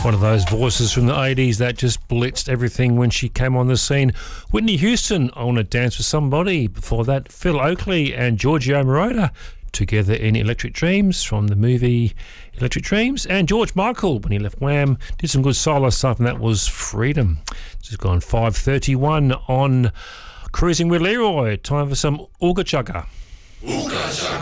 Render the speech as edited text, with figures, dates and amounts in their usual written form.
One of those voices from the 80s that just blitzed everything when she came on the scene. Whitney Houston, I Want to Dance with Somebody. Before that, Phil Oakley and Giorgio Moroder together in Electric Dreams from the movie Electric Dreams. And George Michael, when he left Wham, did some good solo stuff, and that was Freedom. Just gone 5:31 on Cruising with Leroy. Time for some Ooga Chugga. Ooga Chugga.